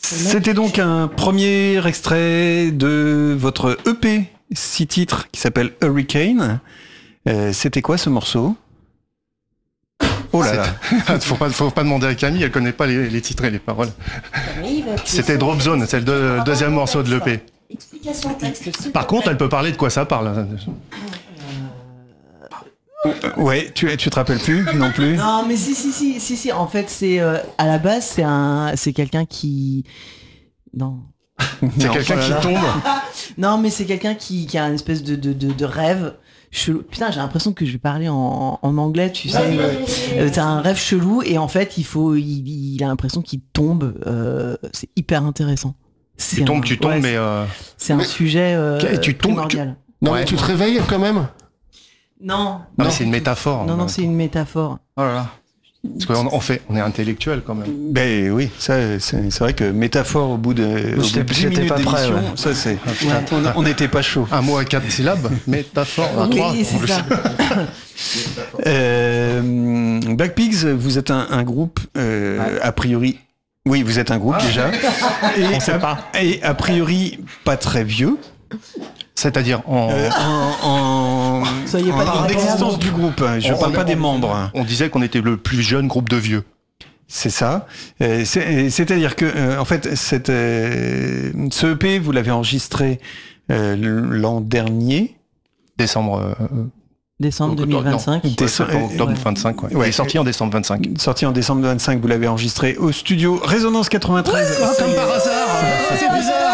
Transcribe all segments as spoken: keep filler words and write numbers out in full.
C'était donc un premier extrait de votre E P, six titres, qui s'appelle Hurricane. Euh, c'était quoi ce morceau ? Oh là là. faut pas, faut pas demander à Camille, elle connaît pas les, les titres et les paroles. C'était Drop Zone, c'est le deux, deuxième morceau de l'E P. Explication texte. Par contre, elle peut parler de quoi ça parle. Euh, ouais, tu, tu te rappelles plus non plus ? Non, mais si, si, si, si, si. En fait, c'est euh, à la base, c'est un, c'est quelqu'un qui, non. C'est quelqu'un qui tombe. Non, mais c'est quelqu'un qui, qui a une espèce de, de, de, de rêve chelou. Putain, j'ai l'impression que je vais parler en, en anglais, tu sais. Euh, euh, c'est un rêve chelou et en fait, il faut, il, il a l'impression qu'il tombe. Euh, c'est hyper intéressant. C'est tu tombes, un, tu tombes, ouais, mais. Euh... C'est un mais, sujet euh, tu tombes, primordial. Tu... Non, ouais. mais tu te réveilles quand même ? Non. Non, non mais c'est une métaphore. Non, non, c'est une métaphore. Oh là là. Parce qu'on on fait, on est intellectuel quand même. Ben oui, ça, c'est, c'est vrai que métaphore au bout de, au bout de dix minutes pas prêt, ouais. Ça c'est, ouais. on n'était pas chaud. Un mot à quatre syllabes, métaphore à oui, trois. c'est ça. euh, Black Pigs, vous êtes un, un groupe euh, ouais. a priori. Oui, vous êtes un groupe ah. déjà. Et, on sait pas. Et a priori pas très vieux. C'est-à-dire en, euh, en, en, Soyez en, pas en existence du groupe. Je ne parle pas des membres. On disait qu'on était le plus jeune groupe de vieux. C'est ça. Euh, c'est, c'est-à-dire que, euh, en fait, cette, euh, ce E P, vous l'avez enregistré euh, l'an dernier. Décembre. Euh, décembre deux mille vingt-cinq. Non, décembre, octobre ouais. vingt-cinq. Ouais. Ouais. Il est sorti en décembre vingt-cinq. Sorti en décembre vingt-cinq, vous l'avez enregistré au studio Résonance quatre-vingt-treize. Oh, comme par hasard. C'est bizarre.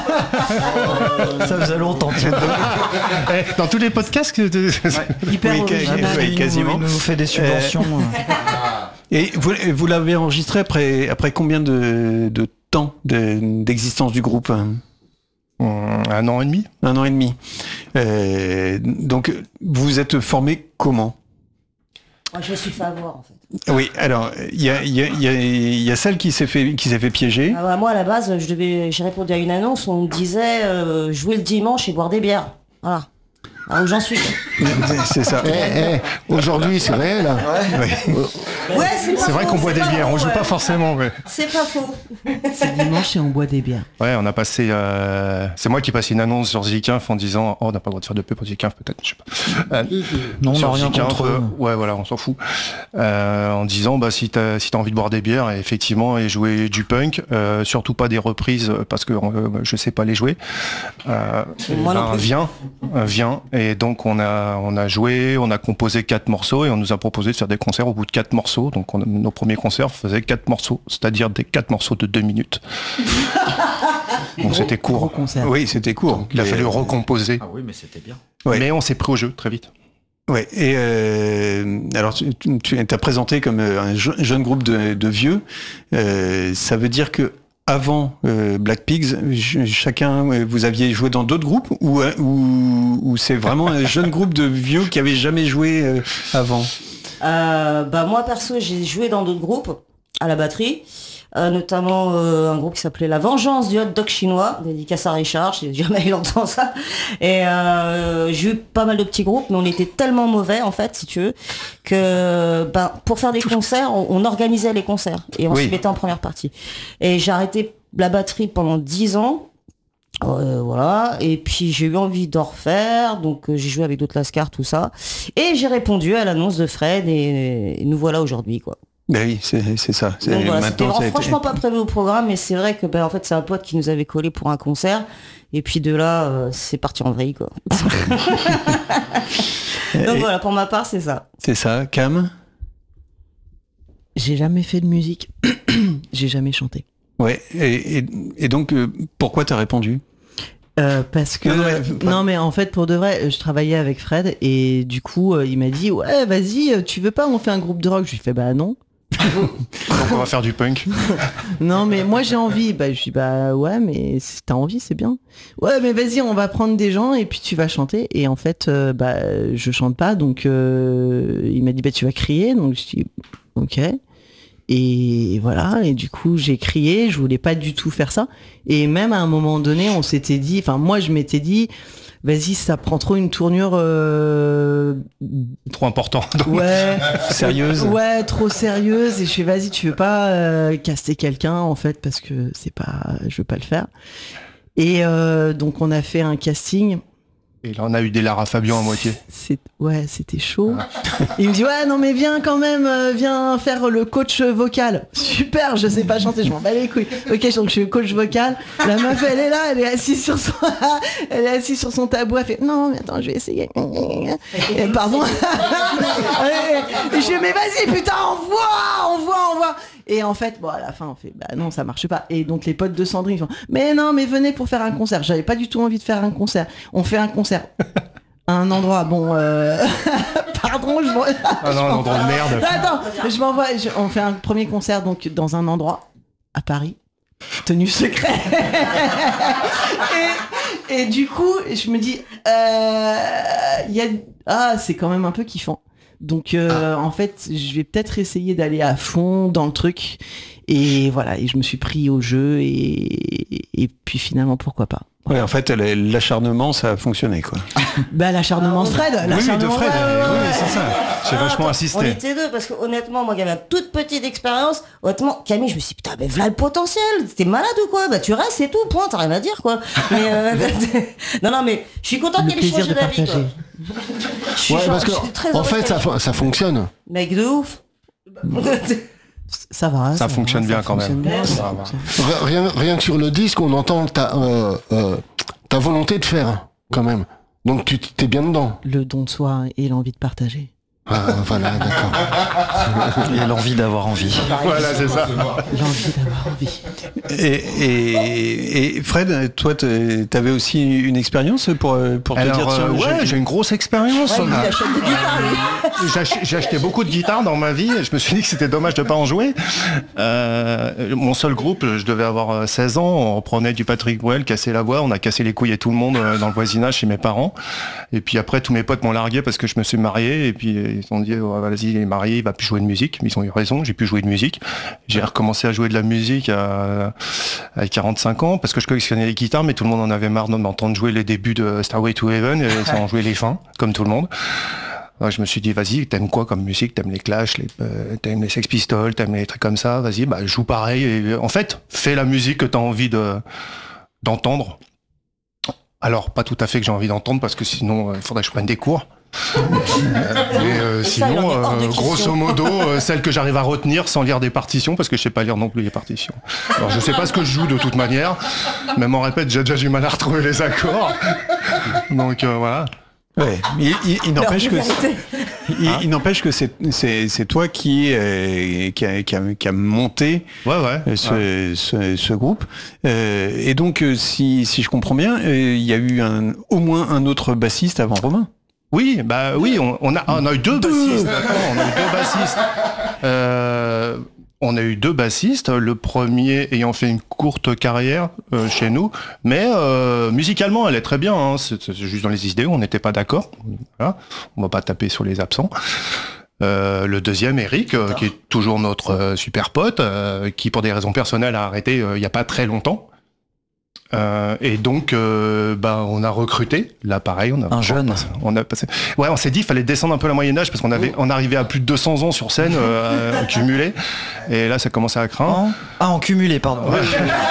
Ça faisait longtemps. Dans tous les podcasts que ouais. Hyper oui, oui, quasiment. Il nous fait des subventions. Euh... Et vous, vous l'avez enregistré après, après combien de, de temps de, d'existence du groupe ? Un an et demi. Un an et demi. Euh, donc, vous êtes formé comment ? Moi, je me suis fait avoir, en fait. Oui, alors, il y a, y, a, y, a, y a celle qui s'est fait, qui s'est fait piéger. Ah bah, moi, à la base, je devais, j'ai répondu à une annonce où on me disait euh, jouer le dimanche et boire des bières. Voilà. Alors où j'en suis. C'est ça. Eh, eh, aujourd'hui, c'est réel. Hein. Ouais, ouais c'est, c'est vrai faux, qu'on boit des bières, faux, on joue ouais. pas forcément. Mais... C'est pas faux. C'est dimanche et on boit des bières. Ouais, on a passé. Euh... C'est moi qui ai passé une annonce sur Zikinf en disant, oh, on n'a pas le droit de faire de pub pour Zikinf, peut-être, je sais pas. Euh, non, on n'a rien contre eux. Ouais, voilà, on s'en fout. Euh, en disant, bah, si t'as, si t'as envie de boire des bières, et effectivement, et jouer du punk, euh, surtout pas des reprises parce que euh, je sais pas les jouer. Euh, moi ben, non plus. Viens, euh, viens. Et donc on a on a joué, on a composé quatre morceaux et on nous a proposé de faire des concerts au bout de quatre morceaux. Donc on a, nos premiers concerts faisaient quatre morceaux, c'est-à-dire des quatre morceaux de deux minutes. Donc gros, c'était court. Oui, c'était court. Donc, il a fallu euh... recomposer. Ah oui, mais c'était bien. Ouais. Mais on s'est pris au jeu très vite. Ouais. Et euh, alors tu, tu t'as présenté comme un jeune groupe de, de vieux. Euh, ça veut dire que avant euh, Black Pigs, chacun, vous aviez joué dans d'autres groupes ou, ou, ou c'est vraiment un jeune groupe de vieux qui avait jamais joué euh, avant ? euh, Bah moi perso, j'ai joué dans d'autres groupes à la batterie, euh, notamment euh, un groupe qui s'appelait La Vengeance du Hot Dog Chinois, dédicace à Richard, j'ai jamais eu longtemps ça. Et euh, j'ai eu pas mal de petits groupes, mais on était tellement mauvais en fait, si tu veux, que ben, pour faire des concerts, on, on organisait les concerts et on oui. se mettait en première partie. Et j'ai arrêté la batterie pendant dix ans. Euh, voilà, et puis j'ai eu envie d'en refaire, donc euh, j'ai joué avec d'autres lascars, tout ça, et j'ai répondu à l'annonce de Fred, et, et nous voilà aujourd'hui, quoi. Ben oui, c'est, c'est ça. C'est, donc voilà, c'était été... franchement pas prévu au programme, mais c'est vrai que ben, en fait c'est un pote qui nous avait collé pour un concert, et puis de là, euh, c'est parti en vrille, quoi. Donc et... voilà, pour ma part, c'est ça. C'est ça, Cam ? J'ai jamais fait de musique, j'ai jamais chanté. Ouais, et, et, et donc, euh, pourquoi t'as répondu ? Euh, parce que non, ouais, non mais en fait pour de vrai je travaillais avec Fred et du coup euh, il m'a dit ouais vas-y tu veux pas on fait un groupe de rock, je lui fais bah non. Donc on va faire du punk. Non mais moi j'ai envie, bah je dis bah ouais mais si t'as envie c'est bien. Ouais mais vas-y on va prendre des gens et puis tu vas chanter et en fait euh, bah je chante pas donc euh, il m'a dit bah tu vas crier donc je dis ok. Et voilà, et du coup j'ai crié, je voulais pas du tout faire ça. Et même à un moment donné, on s'était dit, enfin moi je m'étais dit, vas-y, ça prend trop une tournure euh... trop important. Ouais, sérieuse. Ouais, trop sérieuse. Et je fais, vas-y, tu veux pas euh, caster quelqu'un en fait, parce que c'est pas, je veux pas le faire. Et euh, donc on a fait un casting. Et là, on a eu des Lara Fabian à moitié. C'est, ouais, c'était chaud. Il me dit, ouais, non, mais viens quand même, euh, viens faire le coach vocal. Super, je sais pas chanter, je m'en bats les couilles. Ok, donc je suis coach vocal. La meuf, elle est là, elle est assise sur son, elle est assise sur son tabou. Elle fait, non, mais attends, je vais essayer. Et, pardon. Et je dis, mais vas-y, putain, envoie, envoie, envoie. Et en fait, bon, à la fin, on fait, bah non, ça marche pas. Et donc les potes de Sandrine font, mais non, mais venez pour faire un concert. J'avais pas du tout envie de faire un concert. On fait un concert à un endroit, bon, euh... pardon, je m'en... Ah non, un endroit de merde. Attends, je m'envoie. Je... On fait un premier concert donc dans un endroit à Paris, tenue secret. et, et du coup, je me dis, euh, il y a, ah, c'est quand même un peu kiffant. Donc euh, ah. en fait, je vais peut-être essayer d'aller à fond dans le truc. Et voilà, et je me suis pris au jeu et, et puis finalement, pourquoi pas. Ouais, en fait, l'acharnement, ça a fonctionné, quoi. Bah, l'acharnement de Fred. Oui, oui, de Fred. Ouais, ouais, oui, c'est ça. J'ai ah, vachement attends, insisté. On était deux, parce que honnêtement, moi, j'avais une toute petite expérience. Honnêtement, Camille, je me suis dit, putain, mais voilà le potentiel. T'es malade ou quoi? Bah, tu restes, c'est tout, point, t'as rien à dire, quoi. Mais, euh, non, non, mais je suis contente qu'elle ait changé d'avis, quoi. Je suis ouais, parce que, en fait, ça, ça fonctionne. Mec de ouf. Ça va. Ça, ça fonctionne va, bien ça quand fonctionne même. Bien, ça va. Rien, rien que sur le disque, on entend ta, euh, euh, ta volonté de faire, quand même. Donc tu t'es bien dedans. Le don de soi et l'envie de partager. Ah, voilà, d'accord. Et l'envie d'avoir envie. Voilà, c'est ça. L'envie d'avoir envie. Et, et, et Fred, toi, t'avais aussi une expérience pour, pour Alors, te dire, tiens, euh, ouais, j'ai une grosse expérience. Ouais, il achète des guitares, j'ai acheté beaucoup de guitares dans ma vie et je me suis dit que c'était dommage de pas en jouer. Euh, mon seul groupe, je devais avoir seize ans, on reprenait du Patrick Bruel, cassait la voix, on a cassé les couilles à tout le monde dans le voisinage chez mes parents. Et puis après, tous mes potes m'ont largué parce que je me suis marié et puis ils ont dit, oh, vas-y, il est marié, il va plus jouer de musique. Mais ils ont eu raison, j'ai pu jouer de musique. J'ai recommencé à jouer de la musique à, à quarante-cinq ans parce que je collectionnais les guitares, mais tout le monde en avait marre de m'entendre jouer les débuts de Starway to Heaven et sans jouer les fins, comme tout le monde. Alors, je me suis dit, vas-y, t'aimes quoi comme musique? T'aimes les Clash, les, euh, t'aimes les Sex Pistols, t'aimes les trucs comme ça, vas-y, bah, joue pareil. Et, en fait, fais la musique que t'as envie de, d'entendre. Alors, pas tout à fait que j'ai envie d'entendre parce que sinon, il euh, faudrait que je prenne des cours. euh, mais euh, sinon, euh, grosso modo, euh, celle que j'arrive à retenir sans lire des partitions, parce que je sais pas lire non plus les partitions. Alors je sais pas ce que je joue de toute manière, même en répète, j'ai déjà du mal à retrouver les accords. Donc euh, voilà. Ouais, il, il, il n'empêche que il, hein il n'empêche que c'est c'est c'est toi qui euh, qui, a, qui, a, qui a monté ouais, ouais, ce, ouais. ce ce groupe euh, et donc si si je comprends bien, euh, il y a eu un au moins un autre bassiste avant Romain. Oui, bah oui, on, on a on a eu deux, deux. bassistes, d'accord, on a eu deux bassistes. Euh, On a eu deux bassistes, le premier ayant fait une courte carrière euh, chez nous, mais euh, musicalement elle est très bien, hein. c'est, c'est juste dans les idées où on n'était pas d'accord, voilà. On va pas taper sur les absents. Euh, le deuxième, Eric, euh, qui est toujours notre euh, super pote, euh, qui pour des raisons personnelles a arrêté euh, il y a pas très longtemps. Euh, et donc, euh, bah, on a recruté. Là, pareil, on a un jeune. On a passé. Ouais, on s'est dit, il fallait descendre un peu la moyenne âge parce qu'on avait, on arrivait à plus de deux cents ans sur scène, euh, cumulé. Et là, ça commençait à craindre. En... Ah, en cumulé, pardon. Ouais.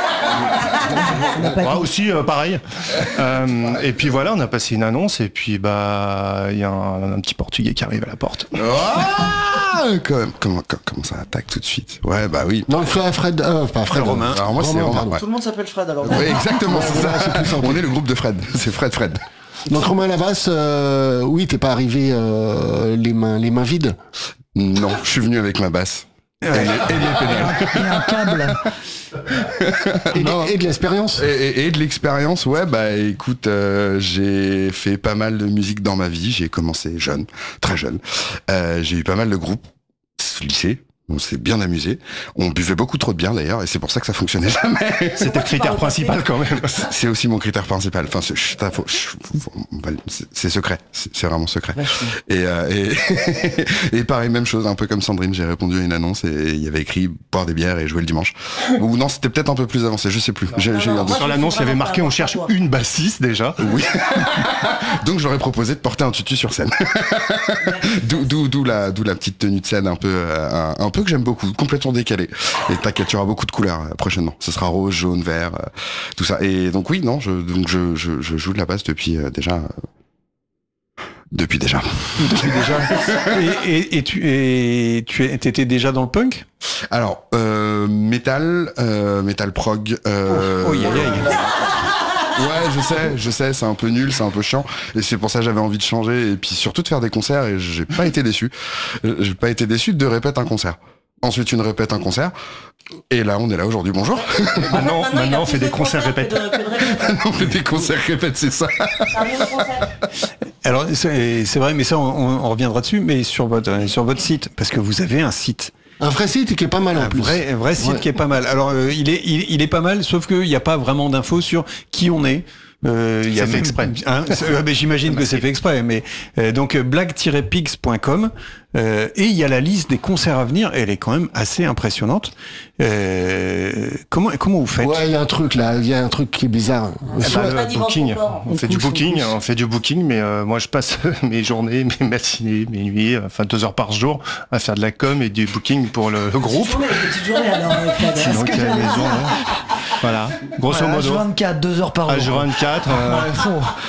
Ouais, aussi euh, pareil. Euh, et puis voilà, on a passé une annonce et puis bah il y a un, un petit Portugais qui arrive à la porte. Ah, comment, comment, comment ça attaque tout de suite? Ouais, bah oui. Non, Fred, euh, pas Fred. Romain. Alors moi c'est Romain. Ouais. Tout le monde s'appelle Fred alors. Ouais, exactement, c'est ça. C'est on est le groupe de Fred. C'est Fred, Fred. Donc Romain Labasse, euh, oui, t'es pas arrivé euh, les mains, les mains vides. Non, je suis venu avec ma basse. Et, et, et les pédales. Et un câble. et, non, et de l'expérience. Et, et, et de l'expérience, ouais, bah écoute, euh, j'ai fait pas mal de musique dans ma vie. J'ai commencé jeune, très jeune. Euh, j'ai eu pas mal de groupes, lycée, On s'est bien amusé. On buvait beaucoup trop de bière d'ailleurs, et c'est pour ça que ça fonctionnait jamais. C'était le critère principal quand même. C'est aussi mon critère principal. Enfin, c'est, chut, faut- chut, faut- faut- on va le- c'est, c'est secret. C'est, c'est vraiment secret. Et, euh, et, et pareil, même chose, un peu comme Sandrine, j'ai répondu à une annonce et il y avait écrit boire des bières et jouer le dimanche. Ou non, c'était peut-être un peu plus avancé, je sais plus. J'ai, non, j'ai eu non, un doute. moi, Sur je l'annonce, suis il y avait vraiment marqué pas on cherche d'accord. une bassiste déjà. Oui. Donc j'aurais proposé de porter un tutu sur scène. d'où, d'où, d'où la, d'où la petite tenue de scène un peu, euh, un, un peu que j'aime beaucoup, complètement décalée. Et t'inquiète, tu auras beaucoup de couleurs euh, prochainement. Ce sera rose, jaune, vert, euh, tout ça. Et donc oui, non, je, donc je, je, je joue de la basse depuis euh, déjà. Euh, depuis déjà. Depuis déjà. Et, et, et tu et tu es- t'étais déjà dans le punk? Alors, euh, métal, euh, métal prog. Euh, Oh, aïe, aïe, aïe. Ouais, je sais, je sais, c'est un peu nul, c'est un peu chiant, et c'est pour ça que j'avais envie de changer, et puis surtout de faire des concerts, et j'ai pas été déçu. Euh, J'ai pas été déçu de répéter un concert. Ensuite, une répète, un concert, et là, on est là aujourd'hui. Bonjour. Maintenant, il a maintenant on plus fait de des concerts répètes. que de- que de répètes. On fait des concerts répètes, c'est ça. Ça arrive au concert. Alors c'est c'est vrai, mais ça on, on- on reviendra dessus. Mais sur votre sur votre site, parce que vous avez un site, Un vrai site qui est pas mal en un plus. vrai un vrai site Ouais. qui est pas mal. Alors euh, il est il, il est pas mal, sauf qu'il n'y a pas vraiment d'infos sur qui on est. Euh, il y a C'est fait même- exprès. hein, c'est- euh, ben, j'imagine que c'est fait exprès, mais euh, donc euh, blague tiret pigs point com euh, et il y a la liste des concerts à venir. Et elle est quand même assez impressionnante. Euh, comment comment vous faites? Ouais, il y a un truc là, il y a un truc qui est bizarre. Soit- Bah, pas le dit booking. Vancouver. On fait du booking, on fait du booking, mais euh, moi je passe mes journées, mes matinées, mes nuits, euh, enfin deux heures par jour à faire de la com et du booking pour le, le groupe. Journée, petite journée alors. euh, Fred. Donc, euh, les gens, hein. Voilà, grosso H modo. vingt-quatre, deux heures par H jour. vingt-quatre, euh, Ouais, faut,